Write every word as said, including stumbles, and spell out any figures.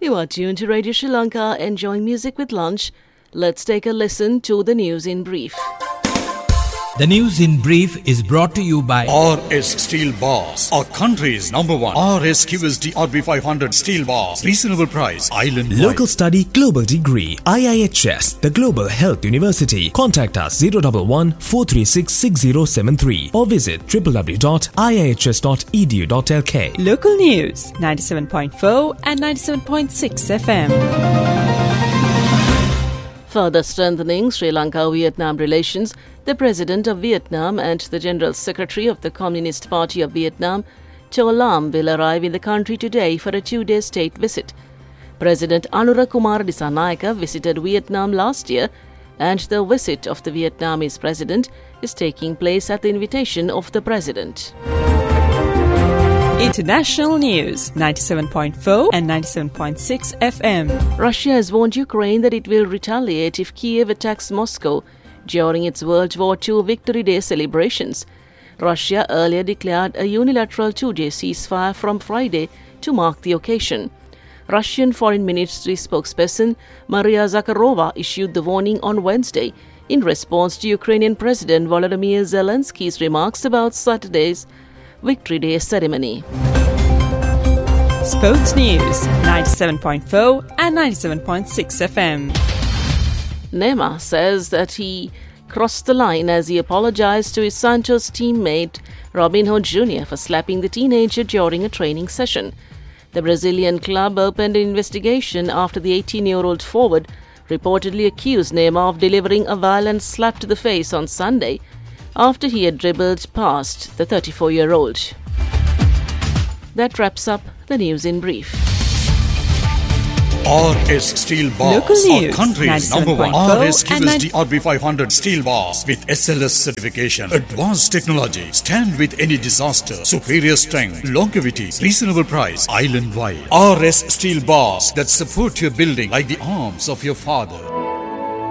You are tuned to Radio Sri Lanka, enjoying music with lunch. Let's take a listen to the news in brief. The news in brief is brought to you by R S Steel Bars, our country's number one. R S Q S D R B five hundred Steel Bars. Reasonable price. Island Local study, global degree. I I H S, the Global Health University. Contact us zero one one, four three six, six zero seven three or visit w w w dot i i h s dot e d u dot l k. Local news, ninety-seven point four and ninety-seven point six F M. Further strengthening Sri Lanka-Vietnam relations, the President of Vietnam and the General Secretary of the Communist Party of Vietnam, To Lam, will arrive in the country today for a two-day state visit. President Anura Kumara Dissanayaka visited Vietnam last year, and the visit of the Vietnamese president is taking place at the invitation of the President. International news, ninety-seven point four and ninety-seven point six F M. Russia has warned Ukraine that it will retaliate if Kiev attacks Moscow during its World War Two Victory Day celebrations. Russia earlier declared a unilateral two-day ceasefire from Friday to mark the occasion. Russian Foreign Ministry spokesperson Maria Zakharova issued the warning on Wednesday in response to Ukrainian President Volodymyr Zelensky's remarks about Saturday's Victory Day ceremony. Sports news, ninety-seven point four and ninety-seven point six F M. Neymar says that he crossed the line as he apologized to his Santos teammate Robinho Junior for slapping the teenager during a training session. The Brazilian club opened an investigation after the eighteen-year-old forward reportedly accused Neymar of delivering a violent slap to the face on Sunday after he had dribbled past the thirty-four-year-old. That wraps up the news in brief. R S Steel Bars, Local news, our country's number one. ninety-seven point four R S Q S D and R B five hundred Steel Bars with S L S certification. Advanced technology. Stand with any disaster. Superior strength. Longevity. Reasonable price. Island wide. R S Steel Bars that support your building like the arms of your father.